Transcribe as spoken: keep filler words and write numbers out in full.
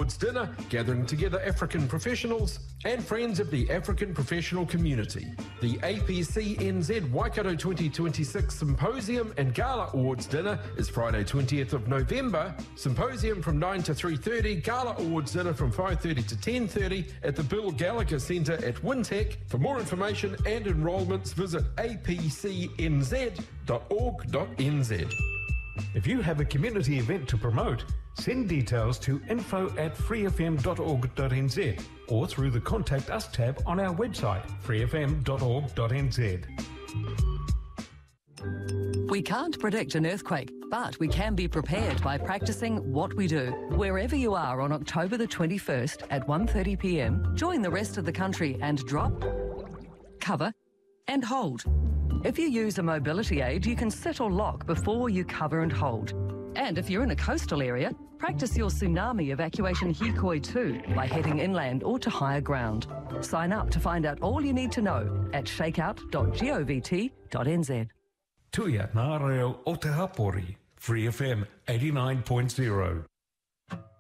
Awards dinner, gathering together African professionals and friends of the African professional community. The A P C N Z Waikato twenty twenty-six Symposium and Gala Awards dinner is Friday twentieth of November. Symposium from nine to three thirty, Gala Awards dinner from five thirty to ten thirty at the Bill Gallagher Centre at Wintec. For more information and enrolments, visit a p c n z dot org dot n z. If you have a community event to promote, send details to info at free f m dot org dot n z or through the Contact Us tab on our website, free f m dot org dot n z. We can't predict an earthquake, but we can be prepared by practicing what we do. Wherever you are on October the twenty-first at one thirty p m, join the rest of the country and drop, cover and hold. If you use a mobility aid, you can sit or lock before you cover and hold. And if you're in a coastal area, practice your tsunami evacuation hikoi too by heading inland or to higher ground. Sign up to find out all you need to know at shakeout dot govt dot n z. Tuia ngā reo o te hapori, Free F M eighty-nine point zero.